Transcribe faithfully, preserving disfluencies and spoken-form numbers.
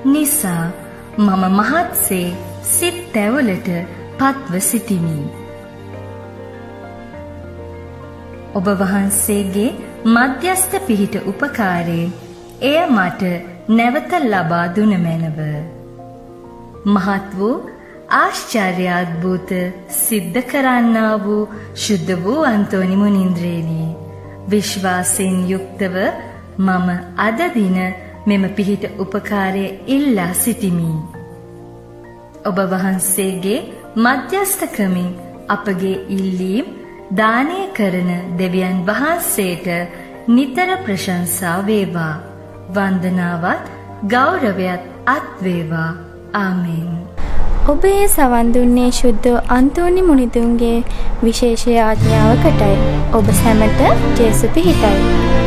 නිසා මම මහත්සේ සිත් තැවලට පත්ව සිටිමි. ඔබ වහන්සේගේ මධ්‍යස්ථ පිහිට උපකාරයෙන් එය මට නැවත ලබා දුන මැනව. මහත් වූ ආශ්චර්යාද්භූත සිද්ධ කරන්නා වූ ශුද්ධ වූ අන්තෝනි මුනින්ද්‍රේනි, විශ්වාසයෙන් යුක්තව මම අද දින මෙම පිහිට උපකාරය ඉල්ලා සිටිමි. ඔබ වහන්සේගේ මධ්‍යස්ථකමින් අපගේ ඉල්ලීම් දානය කරන දෙවියන් වහන්සේට නිතර ප්‍රශංසා වේවා. වන්දනාවත් ගෞරවයත් අත් වේවා. ආමෙන්. ඔබ ඒ සවන් දුන්නේ ශුද්ධ අන්තෝනි මුනිදුන්ගේ විශේෂ ආඥාවකටයි. ඔබ සැමට ජේසු පිහිටයි.